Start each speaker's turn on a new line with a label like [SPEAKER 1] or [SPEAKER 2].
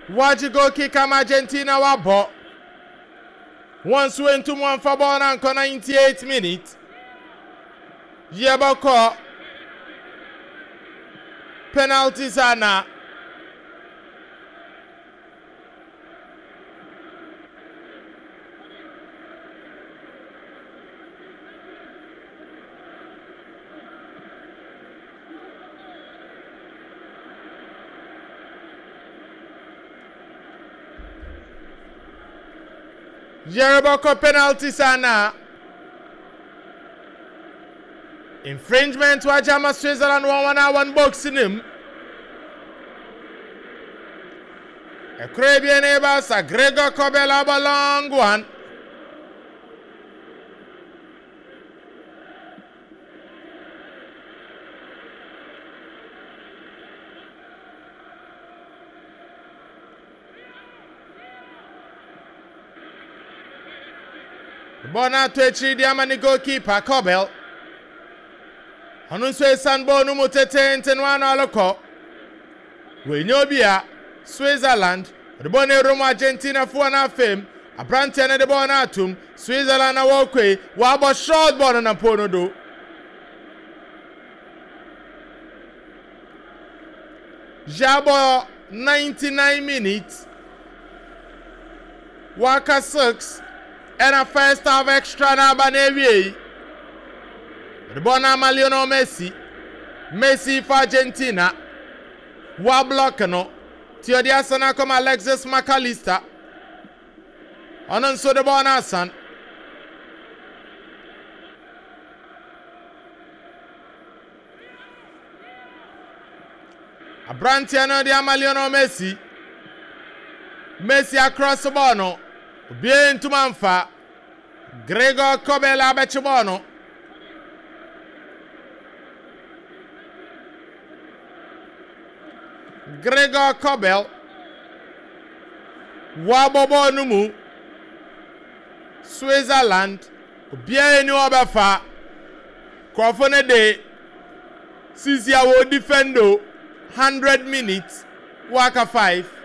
[SPEAKER 1] Watch you go kick Argentina wabo. Once went to one for ball and 98 minutes. Yeboko. Penalties are now. Yereboko penalties are now. Infringement to Ajama Switzerland 1-1 boxing him. A Caribbean neighbors a Gregor Kobel long one. Bona to echi diamani goalkeeper Kobel. Anunso Sanbo no mutete ntenwana aloko. We nyobia Switzerland. The Bonne Roma Argentina for na fame. A brantia na de bona atum. Switzerland na walkway. Wabo short ball na pono do. Jabo 99 minutes. Waka 6. And a first half extra na Banevi. The Bona Lionel Messi. Messi for Argentina. Wa blockano. Tiodia Sana come Alexis McAllister. Ononso the Bona San. A Brantiano di Lionel Messi. Messi across the bono. Bien to Manfa. Gregor Kobel Abechibono. Gregor Kobel. Wabobo Numu. Switzerland. Bien you obefa. Kwafone de. Sisi awo defendo. 100 minutes. Waka 5.